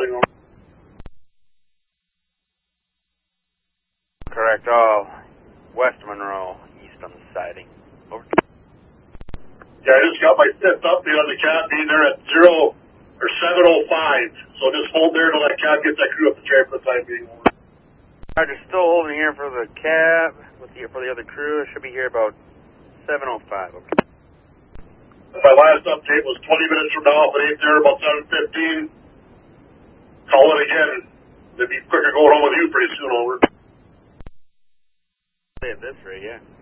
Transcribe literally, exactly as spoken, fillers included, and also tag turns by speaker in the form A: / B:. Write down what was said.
A: siding.
B: Correct, all West Monroe, east on the siding. Over.
A: Yeah, I just got my fifth update on the cat being there at zero or seven oh five. So just hold there until that cat gets that crew up the train for the time being.
B: Alright, they're still holding here for the cab with the for the other crew. It should be here about seven oh five. Okay.
A: My last update was twenty minutes from now. If it ain't there about seven fifteen, call it again. It'd be quicker going home with you pretty soon. Over.
B: At this rate, yeah.